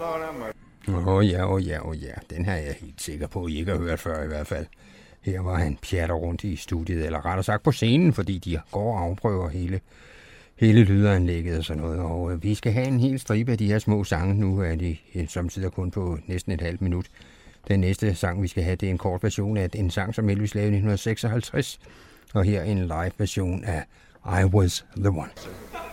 Ja. Den her er jeg helt sikker på, at I ikke har hørt før i hvert fald. Her var han pjatter rundt i studiet, eller rettere sagt på scenen, fordi de går og afprøver hele lydanlægget og sådan noget. Og vi skal have en hel stribe af de her små sange. Nu er de samtidig kun på næsten et halvt minut. Den næste sang, vi skal have, det er en kort version af en sang, som Elvis lavede i 1956. Og her en live version af I Was The One.